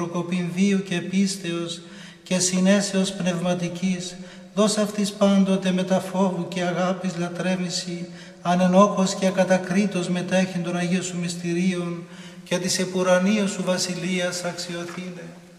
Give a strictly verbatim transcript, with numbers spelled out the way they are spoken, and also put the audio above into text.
προκοπινδίου και πίστεως και συνέσεως πνευματικής, δώσ' αυτής πάντοτε με τα φόβου και αγάπης λατρεύηση, ανενόχως και ακατακρίτως μετέχει των Αγίων Σου μυστηρίων και της επουρανίου Σου βασιλείας αξιοθήνε.